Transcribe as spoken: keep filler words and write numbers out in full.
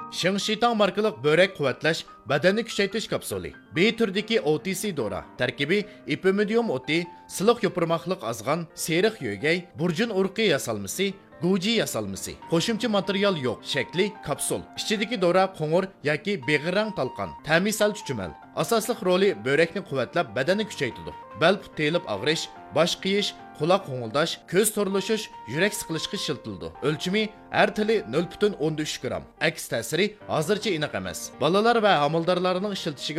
Shingshitang markalik börek quvvatlash, badanni kuchaytirish kapsuli. B turdagi O T C dora. Tarkibi ipimidium o'ti, siliq yo'pirmoqliq azg'an, seriq yo'gay, burjun urqi yasalmasi, Guji yasalmasi. Qo'shimcha material yo'q. Shakli kapsul. Ichidagi dora qo'ng'ir yoki beg'irang talqon. Ta'mi sal chuchumal. Asosli roli börekni quvvatlab, badanni kuchaytiradi. Bel telib og'rish, bosh qiyish, quloq qo'ng'ildash, ko'z to'rilishish, yurak siqilishga shiltildi. O'lchimi har tili nol butun o'n uch gramm. Aks ta'siri hozircha aniq emas. Bolalar va homildorlarning ishiltishiga